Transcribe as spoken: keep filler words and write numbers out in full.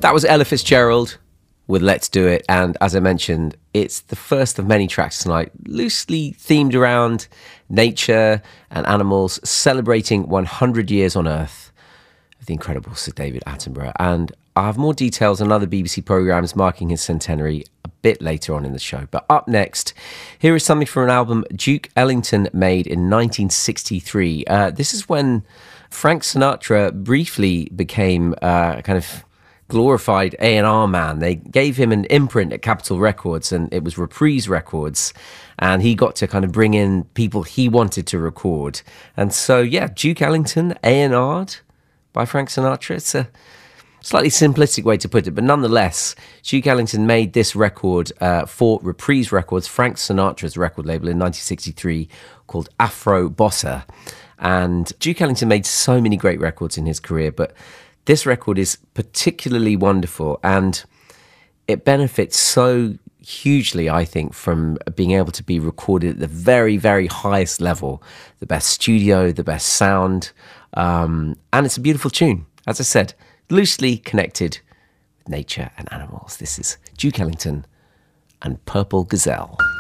That was Ella Fitzgerald with Let's Do It. And as I mentioned, it's the first of many tracks tonight, loosely themed around nature and animals, celebrating one hundred years on Earth of the incredible Sir David Attenborough. And I have more details on other B B C programmes marking his centenary a bit later on in the show. But up next, here is something from an album Duke Ellington made in nineteen sixty-three. Uh, this is when Frank Sinatra briefly became uh, kind of glorified A and R man. They gave him an imprint at Capitol Records, and it was Reprise Records, and he got to kind of bring in people he wanted to record. And so, yeah, Duke Ellington, A and R'd by Frank Sinatra. It's a slightly simplistic way to put it, but nonetheless, Duke Ellington made this record uh, for Reprise Records, Frank Sinatra's record label, in nineteen sixty-three, called Afro Bossa. And Duke Ellington made so many great records in his career, but this record is particularly wonderful, and it benefits so hugely, I think, from being able to be recorded at the very, very highest level, the best studio, the best sound, um, and it's a beautiful tune. As I said, loosely connected with nature and animals. This is Duke Ellington and Purple Gazelle.